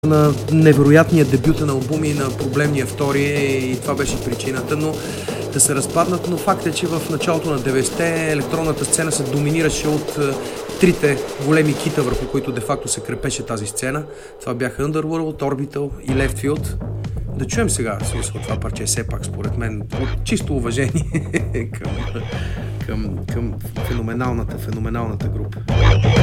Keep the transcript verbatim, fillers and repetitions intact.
на невероятния дебют на албуми и на проблемния втори и това беше причината, но да се разпаднат, но факт е, че в началото на деветдесетте електронната сцена се доминираше от трите големи кита, върху които де-факто се крепеше тази сцена. Това бяха Underworld, Orbital и Left Field. Да чуем сега смисъл това парче, все пак според мен, от чисто уважение към, към, към феноменалната, феноменалната група.